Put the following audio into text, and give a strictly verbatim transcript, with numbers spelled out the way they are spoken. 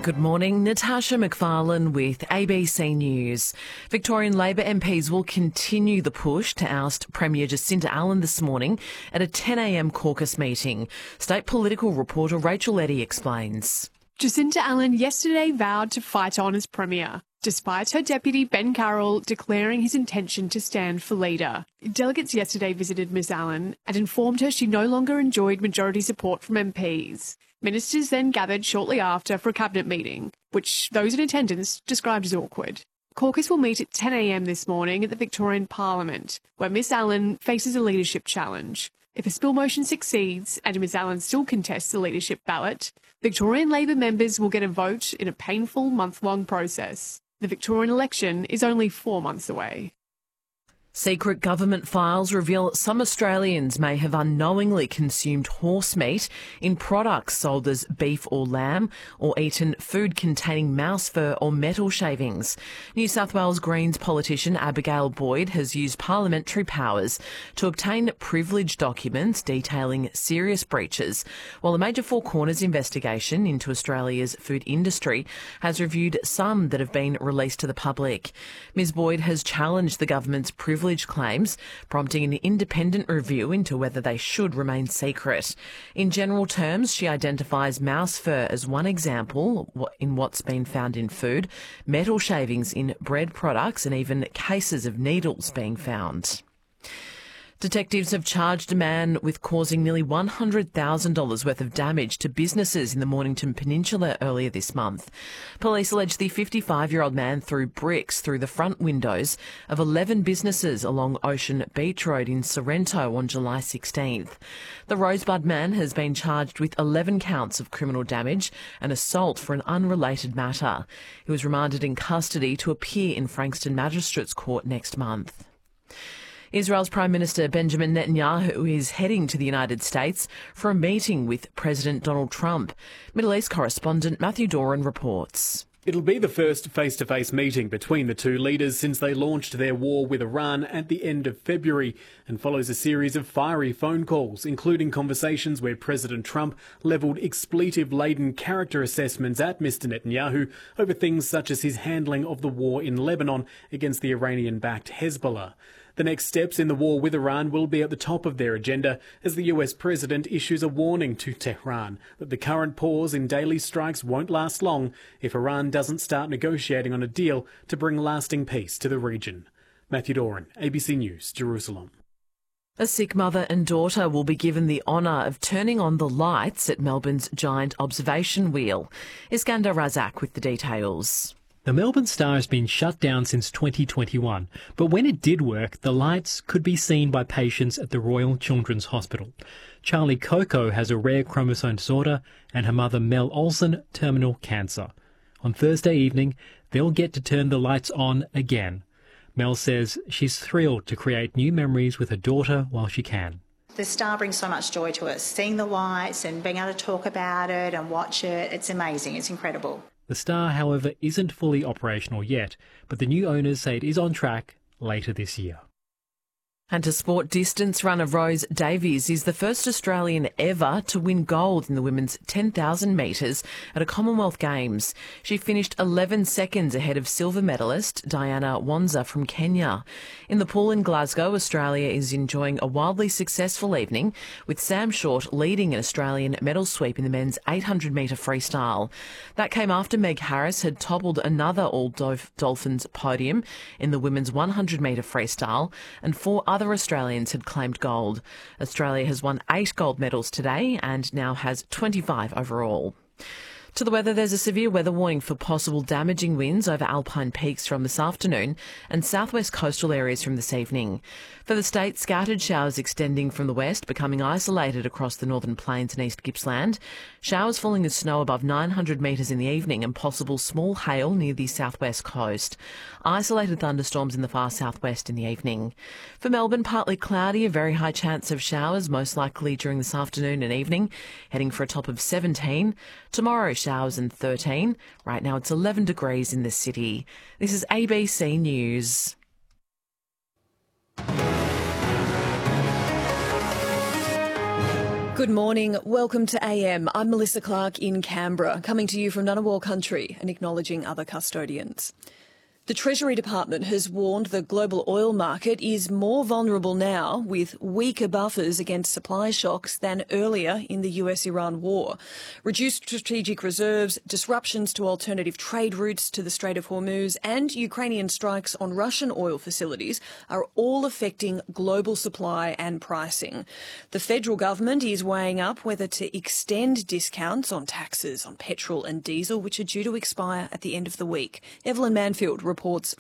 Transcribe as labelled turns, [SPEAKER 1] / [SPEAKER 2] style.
[SPEAKER 1] Good morning, Natasha McFarlane with A B C News. Victorian Labor M Ps will continue the push to oust Premier Jacinta Allan this morning at a ten a m caucus meeting. State political reporter Rachel Eddy explains.
[SPEAKER 2] Jacinta Allan yesterday vowed to fight on as Premier, despite her deputy Ben Carroll declaring his intention to stand for leader. Delegates yesterday visited Miss Allan and informed her she no longer enjoyed majority support from M Ps. Ministers then gathered shortly after for a cabinet meeting, which those in attendance described as awkward. Caucus will meet at ten a m this morning at the Victorian Parliament, where Miss Allan faces a leadership challenge. If a spill motion succeeds and Miss Allan still contests the leadership ballot, Victorian Labor members will get a vote in a painful month-long process. The Victorian election is only four months away.
[SPEAKER 1] Secret government files reveal some Australians may have unknowingly consumed horse meat in products sold as beef or lamb, or eaten food containing mouse fur or metal shavings. New South Wales Greens politician Abigail Boyd has used parliamentary powers to obtain privileged documents detailing serious breaches, while a major Four Corners investigation into Australia's food industry has reviewed some that have been released to the public. Ms Boyd has challenged the government's privilege claims, prompting an independent review into whether they should remain secret. In general terms, she identifies mouse fur as one example in what's been found in food, metal shavings in bread products, and even cases of needles being found. Detectives have charged a man with causing nearly one hundred thousand dollars worth of damage to businesses in the Mornington Peninsula earlier this month. Police allege the fifty-five-year-old man threw bricks through the front windows of eleven businesses along Ocean Beach Road in Sorrento on July sixteenth. The Rosebud man has been charged with eleven counts of criminal damage and assault for an unrelated matter. He was remanded in custody to appear in Frankston Magistrates Court next month. Israel's Prime Minister Benjamin Netanyahu is heading to the United States for a meeting with President Donald Trump. Middle East correspondent Matthew Doran reports.
[SPEAKER 3] It'll be the first face-to-face meeting between the two leaders since they launched their war with Iran at the end of February, and follows a series of fiery phone calls, including conversations where President Trump levelled expletive-laden character assessments at Mister Netanyahu over things such as his handling of the war in Lebanon against the Iranian-backed Hezbollah. The next steps in the war with Iran will be at the top of their agenda as the U S president issues a warning to Tehran that the current pause in daily strikes won't last long if Iran doesn't start negotiating on a deal to bring lasting peace to the region. Matthew Doran, A B C News, Jerusalem.
[SPEAKER 1] A sick mother and daughter will be given the honour of turning on the lights at Melbourne's giant observation wheel. Iskander Razak with the details.
[SPEAKER 4] The Melbourne Star has been shut down since twenty twenty-one, but when it did work, the lights could be seen by patients at the Royal Children's Hospital. Charlie Coco has a rare chromosome disorder and her mother Mel Olsen terminal cancer. On Thursday evening, they'll get to turn the lights on again. Mel says she's thrilled to create new memories with her daughter while she can.
[SPEAKER 5] The Star brings so much joy to us. Seeing the lights and being able to talk about it and watch it, it's amazing, it's incredible.
[SPEAKER 4] The Star, however, isn't fully operational yet, but the new owners say it is on track later this year.
[SPEAKER 1] And to sport, distance runner Rose Davies is the first Australian ever to win gold in the women's ten thousand metres at a Commonwealth Games. She finished eleven seconds ahead of silver medalist Diana Wanza from Kenya. In the pool in Glasgow, Australia is enjoying a wildly successful evening, with Sam Short leading an Australian medal sweep in the men's eight hundred metre freestyle. That came after Meg Harris had toppled another All Dolphins podium in the women's one hundred metre freestyle, and four other Other Australians had claimed gold. Australia has won eight gold medals today and now has twenty-five overall. To the weather, there's a severe weather warning for possible damaging winds over alpine peaks from this afternoon and southwest coastal areas from this evening. For the state, scattered showers extending from the west, becoming isolated across the northern plains and East Gippsland. Showers falling as snow above nine hundred metres in the evening and possible small hail near the southwest coast. Isolated thunderstorms in the far southwest in the evening. For Melbourne, partly cloudy, a very high chance of showers, most likely during this afternoon and evening, heading for a top of seventeen. Tomorrow, showers and thirteen. Right now it's eleven degrees in the city. This is A B C News.
[SPEAKER 6] Good morning. Welcome to A M. I'm Melissa Clark in Canberra, coming to you from Ngunnawal country and acknowledging other custodians. The Treasury Department has warned the global oil market is more vulnerable now with weaker buffers against supply shocks than earlier in the U S Iran war. Reduced strategic reserves, disruptions to alternative trade routes to the Strait of Hormuz and Ukrainian strikes on Russian oil facilities are all affecting global supply and pricing. The federal government is weighing up whether to extend discounts on taxes on petrol and diesel, which are due to expire at the end of the week. Evelyn Manfield reports